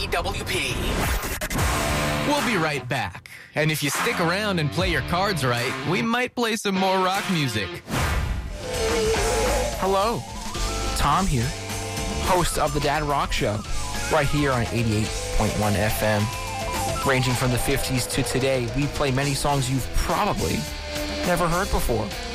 DWP. We'll be right back. And if you stick around and play your cards right, we might play some more rock music. Hello, Tom here, host of the Dad Rock Show, right here on 88.1 FM. Ranging from the 50s to today, we play many songs you've probably never heard before.